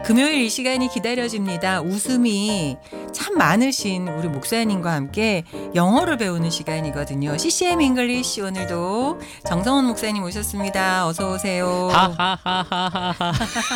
금요일 이 시간이 기다려집니다. 웃음이 참 많으신 우리 목사님과 함께 영어를 배우는 시간이거든요. CCM 잉글리시 오늘도 정성원 목사님 오셨습니다. 어서 오세요. 하하하하하하.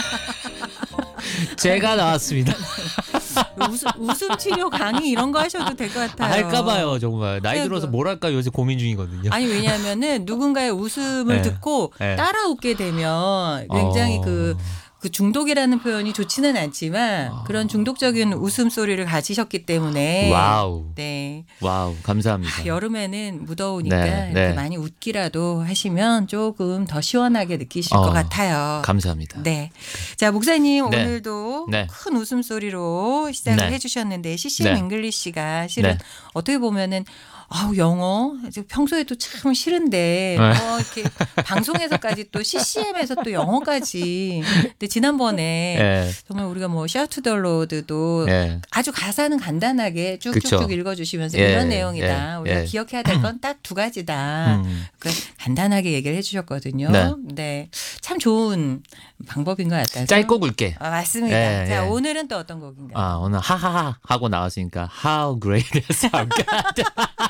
제가 나왔습니다. 웃음 치료 강의 이런 거 하셔도 될 것 같아요. 할까봐요 정말. 나이 들어서 뭘 할까 요새 고민 중이거든요. 아니 왜냐하면은 누군가의 웃음을 네. 듣고 네. 따라 웃게 되면 굉장히 그 중독이라는 표현이 좋지는 않지만 그런 중독적인 웃음소리를 가지셨기 때문에 와우. 네. 와우 감사합니다. 여름에는 무더우니까 네, 이렇게 네. 많이 웃기라도 하시면 조금 더 시원하게 느끼실 것 같아요. 감사합니다. 네. 자, 목사님 네. 오늘도 네. 큰 웃음소리로 시작을 네. 해주셨는데 CCM 네. 잉글리시가 실은 네. 어떻게 보면은 영어 평소에도 참 싫은데 이렇게 방송에서까지 또 CCM에서 또 영어까지. 근데 지난번에 네. 정말 우리가 뭐 Shout to the Lord도 네. 아주 가사는 간단하게 쭉쭉쭉 그쵸. 읽어주시면서 예, 이런 내용이다. 예, 우리가 예. 기억해야 될 건 딱 두 가지다. 간단하게 얘기를 해주셨거든요. 네. 네, 참 좋은 방법인 것 같아서. 짧고 굵게. 맞습니다. 예, 자, 예. 오늘은 또 어떤 곡인가요? 오늘 하하하 하고 나왔으니까 How great is our God.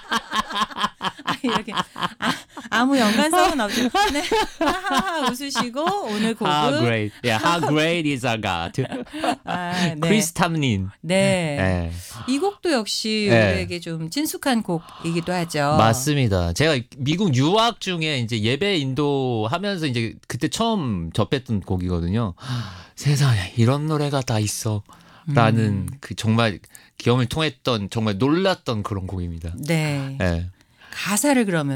이렇게 아무 연관성은 없죠. 네. 하하하 웃으시고 오늘 곡은 How great. Yeah, how great is our God. 네. 크리스 탐린. 네. 네. 이 곡도 역시 네. 우리에게 좀 친숙한 곡이기도 하죠. 맞습니다. 제가 미국 유학 중에 이제 예배 인도하면서 이제 그때 처음 접했던 곡이거든요. 세상에 이런 노래가 다 있어라는 그 정말 경험을 통했던 정말 놀랐던 그런 곡입니다. 네. 네. 가사를 그러면